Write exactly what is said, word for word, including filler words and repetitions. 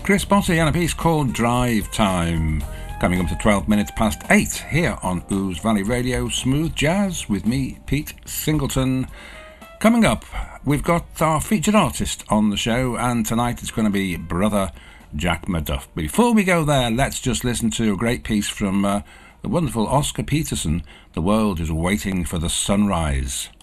Chris Botti and a piece called Drive Time. Coming up to twelve minutes past eight here on Ouse Valley Radio, Smooth Jazz with me, Pete Singleton. Coming up, we've got our featured artist on the show, and tonight it's going to be Brother Jack Maduff. But before we go there, let's just listen to a great piece from uh, the wonderful Oscar Peterson, The World is Waiting for the Sunrise.